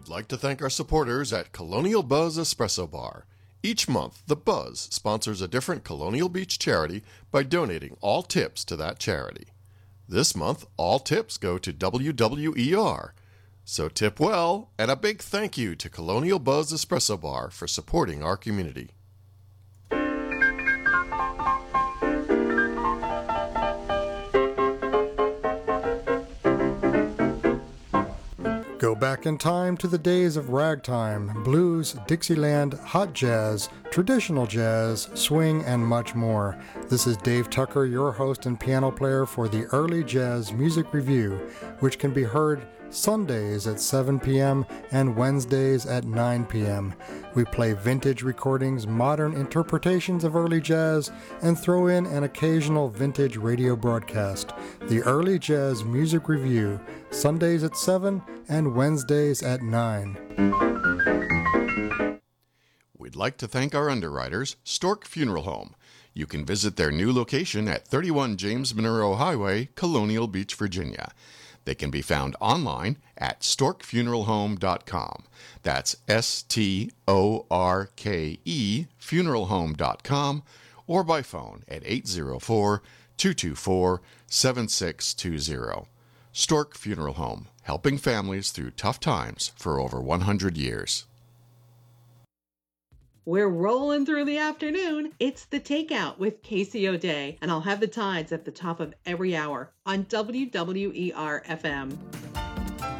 We'd like to thank our supporters at Colonial Buzz Espresso Bar. Each month, the Buzz sponsors a different Colonial Beach charity by donating all tips to that charity. This month, all tips go to WWER. So tip well, and a big thank you to Colonial Buzz Espresso Bar for supporting our community. Go back in time to the days of ragtime, blues, Dixieland, hot jazz, traditional jazz, swing, and much more. This is Dave Tucker, your host and piano player for the Early Jazz Music Review, which can be heard Sundays at 7 p.m. and Wednesdays at 9 p.m. We play vintage recordings, modern interpretations of early jazz, and throw in an occasional vintage radio broadcast. The Early Jazz Music Review, Sundays at 7 and Wednesdays at 9. We'd like to thank our underwriters, Stork Funeral Home. You can visit their new location at 31 James Monroe Highway, Colonial Beach, Virginia. They can be found online at storkfuneralhome.com. That's STORKE funeralhome.com, or by phone at 804-224-7620. Stork Funeral Home, helping families through tough times for over 100 years. We're rolling through the afternoon. It's The Takeout with Casey O'Day, and I'll have the tides at the top of every hour on WWER FM.